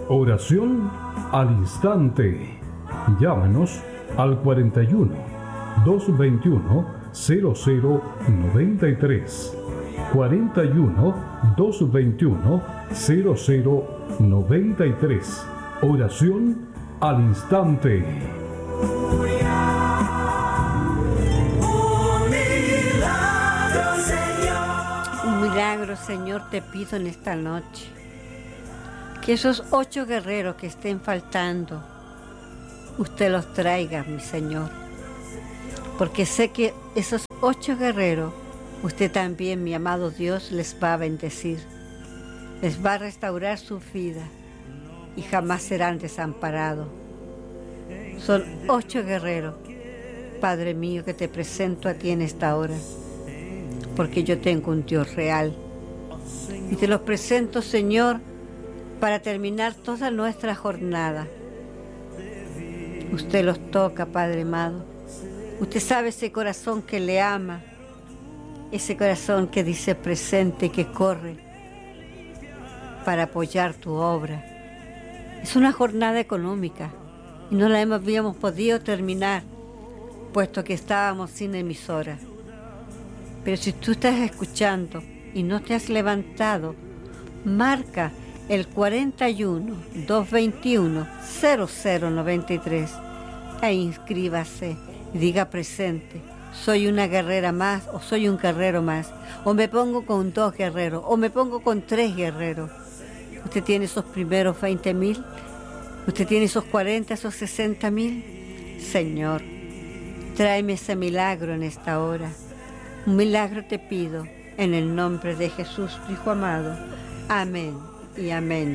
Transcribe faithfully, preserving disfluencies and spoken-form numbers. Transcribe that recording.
Oración al instante. Llámanos al cuarenta y uno, doscientos veintiuno, cero cero noventa y tres. cuarenta y uno, doscientos veintiuno, cero cero noventa y tres. Oración al instante. Un milagro, Señor, te pido en esta noche. Que esos ocho guerreros que estén faltando, usted los traiga, mi Señor. Porque sé que esos ocho guerreros, usted también, mi amado Dios, les va a bendecir. Les va a restaurar su vida y jamás serán desamparados. Son ocho guerreros, Padre mío, que te presento a ti en esta hora. Porque yo tengo un Dios real. Y te los presento, Señor, para terminar toda nuestra jornada. Usted los toca, Padre amado. Usted sabe ese corazón que le ama, ese corazón que dice presente, que corre para apoyar tu obra. Es una jornada económica y no la hemos, habíamos podido terminar, puesto que estábamos sin emisora. Pero si tú estás escuchando y no te has levantado, marca el cuarenta y uno, doscientos veintiuno, cero cero noventa y tres e inscríbase y diga presente. Soy una guerrera más o soy un guerrero más. O me pongo con dos guerreros o me pongo con tres guerreros. Usted tiene esos primeros veinte mil. Usted tiene esos cuarenta, esos sesenta mil. Señor, tráeme ese milagro en esta hora. Un milagro te pido en el nombre de Jesús, tu Hijo amado. Amén y amén.